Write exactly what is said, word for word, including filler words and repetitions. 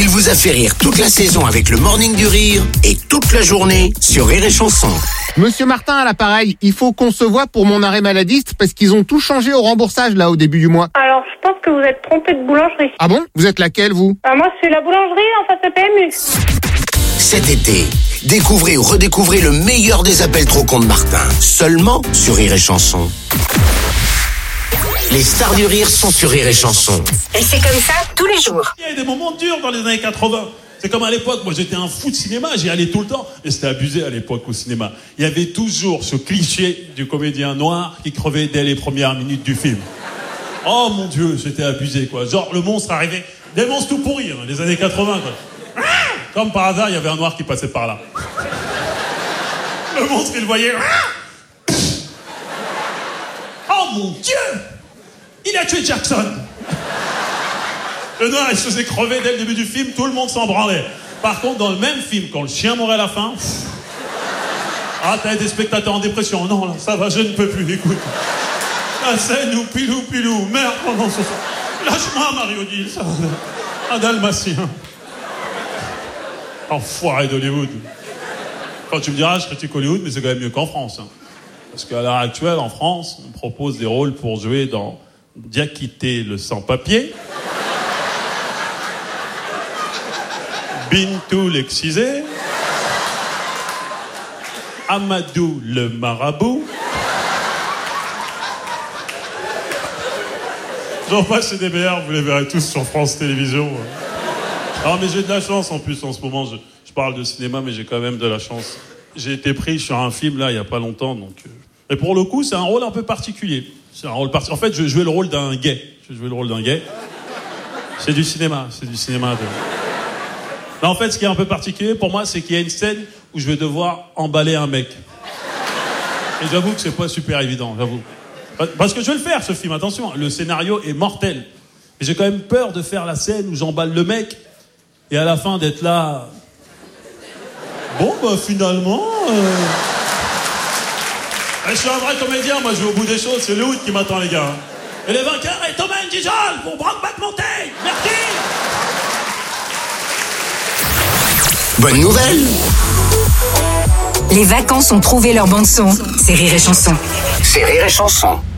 Il vous a fait rire toute la saison avec le Morning du Rire et toute la journée sur Rire et Chanson. Monsieur Martin à l'appareil, il faut qu'on se voit pour mon arrêt maladiste parce qu'ils ont tout changé au remboursage là au début du mois. Alors, je pense que vous êtes trompé de boulangerie. Ah bon? Vous êtes laquelle vous? Euh, moi, c'est la boulangerie en face de P M U. Cet été, découvrez ou redécouvrez le meilleur des appels trop cons de Martin. Seulement sur Rire et Chanson. Les stars du rire sont sur Rire et Chanson. Et c'est comme ça tous les jours. Il y a eu des moments durs dans les années quatre-vingts. C'est comme à l'époque, moi j'étais un fou de cinéma, j'y allais tout le temps. Et c'était abusé à l'époque au cinéma. Il y avait toujours ce cliché du comédien noir qui crevait dès les premières minutes du film. Oh mon Dieu, j'étais abusé quoi. Genre le monstre arrivait, des monstres tout pourris, hein, les années quatre-vingts quoi. Comme par hasard, il y avait un noir qui passait par là. Le monstre, il le voyait. Oh mon Dieu! Il a tué Jackson! Le noir, il se faisait crever dès le début du film, tout le monde s'en branlait. Par contre, dans le même film, quand le chien mourait à la fin... Ah, t'as des spectateurs en dépression. Non, là, ça va, je ne peux plus, écoute. La scène où pilou, pilou, merde, oh non, ça... Lâche-moi, Mario Dill, ça va. Un dalmatien. Enfoiré d'Hollywood. Quand tu me diras, je critique Hollywood, mais c'est quand même mieux qu'en France. Hein. Parce qu'à l'heure actuelle, en France, on propose des rôles pour jouer dans Diakité le sans-papier, Bintou l'excisé, Amadou le marabout. J'en passe chez D B R, vous les verrez tous sur France Télévisions. Non mais j'ai de la chance en plus en ce moment, je, je parle de cinéma mais j'ai quand même de la chance. J'ai été pris sur un film là il y a pas longtemps donc... Euh... Et pour le coup c'est un rôle un peu particulier. C'est un rôle parti... En fait je vais jouer le rôle d'un gay. Je vais jouer le rôle d'un gay. C'est du cinéma, c'est du cinéma. De... Mais en fait ce qui est un peu particulier pour moi c'est qu'il y a une scène où je vais devoir emballer un mec. Et j'avoue que c'est pas super évident, j'avoue. Parce que je vais le faire ce film, attention, le scénario est mortel. Mais j'ai quand même peur de faire la scène où j'emballe le mec et à la fin d'être là... Bon, bah finalement... Euh... Je suis un vrai comédien, moi je vais au bout des choses, c'est le Hood qui m'attend les gars. Et les vainqueurs est Thomas N'Dijol pour Brokeback Mountain. Merci. Bonne nouvelle! Les vacances ont trouvé leur bande son. C'est Rire et Chanson. C'est Rire et Chanson.